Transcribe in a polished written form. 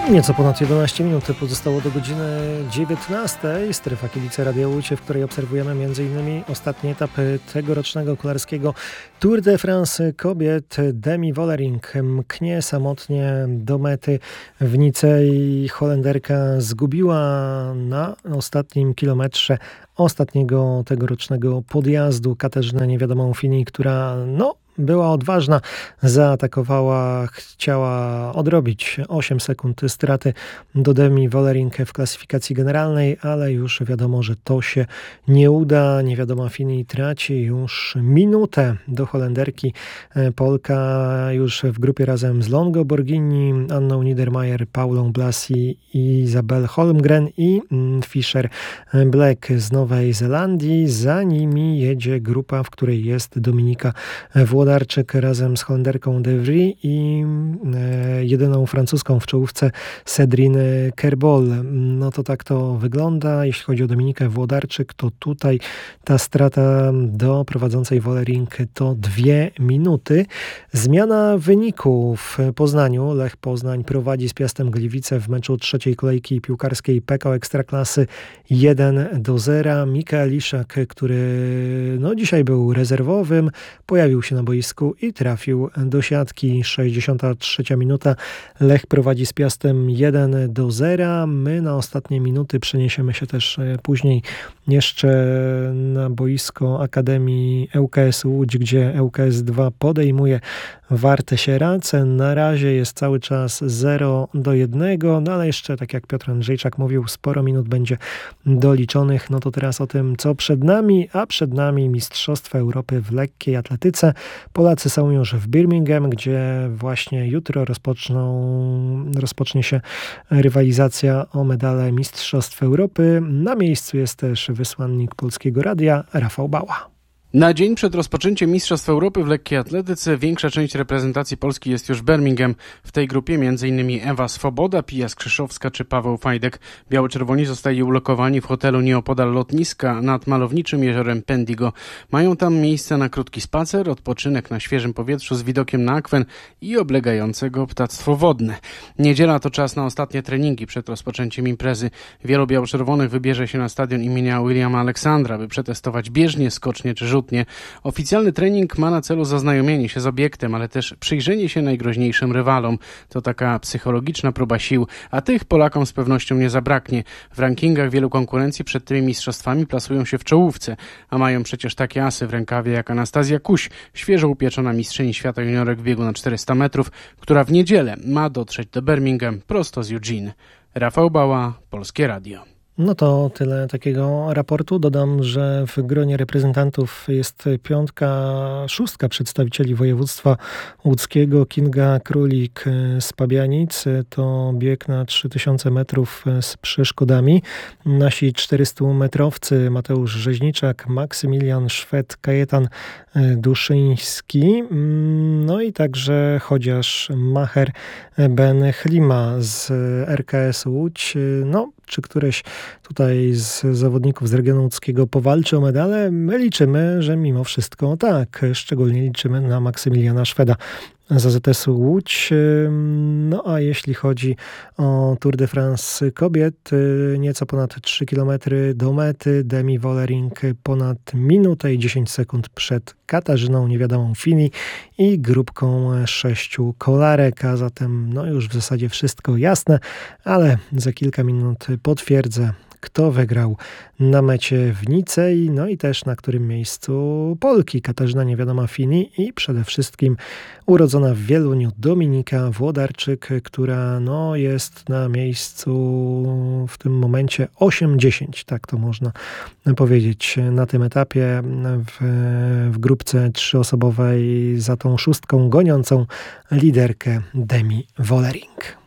Nieco ponad 11 minut pozostało do godziny 19. Strefa Kibice Radia Łódź, w której obserwujemy m.in. ostatni etap tegorocznego kolarskiego Tour de France kobiet. Demi Vollering mknie samotnie do mety w Nicei. Holenderka zgubiła na ostatnim kilometrze ostatniego tegorocznego podjazdu Katarzynę Niewiadomą Fini, która była odważna, zaatakowała, chciała odrobić 8 sekund straty do Demi Vollering w klasyfikacji generalnej, ale już wiadomo, że to się nie uda. Niewiadoma Fini traci już minutę do Holenderki. Polka już w grupie razem z Longo Borghini, Anną Niedermayer, Paulą Blasi, Isabel Holmgren i Fisher Black z Nowej Zelandii. Za nimi jedzie grupa, w której jest Dominika Włodarczyk razem z Holenderką De Vries i jedyną francuską w czołówce Cédrine Kerbol. No to tak to wygląda. Jeśli chodzi o Dominikę Włodarczyk, to tutaj ta strata do prowadzącej Vollering to 2 minuty. Zmiana wyniku w Poznaniu. Lech Poznań prowadzi z Piastem Gliwice w meczu trzeciej kolejki piłkarskiej PKO Ekstraklasy 1-0. Mikael Iszak, który dzisiaj był rezerwowym, pojawił się na boisku i trafił do siatki. 63 minuta. Lech prowadzi z Piastem 1-0. My na ostatnie minuty przeniesiemy się też później jeszcze na boisko Akademii ŁKS Łódź, gdzie ŁKS 2 podejmuje Wartę Sieradze. Na razie jest cały czas 0-1, ale jeszcze, tak jak Piotr Andrzejczak mówił, sporo minut będzie doliczonych. No to teraz o tym, co przed nami, a przed nami Mistrzostwa Europy w lekkiej atletyce. Polacy są już w Birmingham, gdzie właśnie jutro rozpocznie się rywalizacja o medale Mistrzostw Europy. Na miejscu jest też wysłannik Polskiego Radia Rafał Bała. Na dzień przed rozpoczęciem Mistrzostw Europy w lekkiej atletyce większa część reprezentacji Polski jest już w Birmingham. W tej grupie m.in. Ewa Swoboda, Pija Skrzyszowska czy Paweł Fajdek. Biało-czerwoni zostali ulokowani w hotelu nieopodal lotniska nad malowniczym jeziorem Pendigo. Mają tam miejsce na krótki spacer, odpoczynek na świeżym powietrzu z widokiem na akwen i oblegającego ptactwo wodne. Niedziela to czas na ostatnie treningi przed rozpoczęciem imprezy. Wielu biało-czerwonych wybierze się na stadion imienia Williama Aleksandra, by przetestować bieżnię, skocznie czy rzut. Oficjalny trening ma na celu zaznajomienie się z obiektem, ale też przyjrzenie się najgroźniejszym rywalom. To taka psychologiczna próba sił, a tych Polakom z pewnością nie zabraknie. W rankingach wielu konkurencji przed tymi mistrzostwami plasują się w czołówce, a mają przecież takie asy w rękawie jak Anastazja Kuś, świeżo upieczona mistrzyni świata juniorek w biegu na 400 metrów, która w niedzielę ma dotrzeć do Birmingham prosto z Eugene. Rafał Bała, Polskie Radio. No to tyle takiego raportu. Dodam, że w gronie reprezentantów jest 6 przedstawicieli województwa łódzkiego. Kinga Królik z Pabianic, to bieg na 3000 metrów z przeszkodami. Nasi 400-metrowcy Mateusz Rzeźniczak, Maksymilian Szwed, Kajetan Duszyński, no i także chociaż Maher Ben Chlima z RKS Łódź. Czy któreś tutaj z zawodników z regionu łódzkiego powalczy o medale? My liczymy, że mimo wszystko tak. Szczególnie liczymy na Maksymiliana Szweda z AZS-u Łódź. No a jeśli chodzi o Tour de France kobiet, nieco ponad 3 km do mety. Demi Vollering ponad minutę i 10 sekund przed Katarzyną Niewiadomą Fini i grupką 6 kolarek, a zatem już w zasadzie wszystko jasne, ale za kilka minut potwierdzę, kto wygrał na mecie w Nicei, i też na którym miejscu Polki Katarzyna Niewiadoma Fini i przede wszystkim urodzona w Wieluniu Dominika Włodarczyk, która jest na miejscu w tym momencie 8-10, tak to można powiedzieć, na tym etapie w grupce 3-osobowej za tą 6 goniącą liderkę Demi Vollering.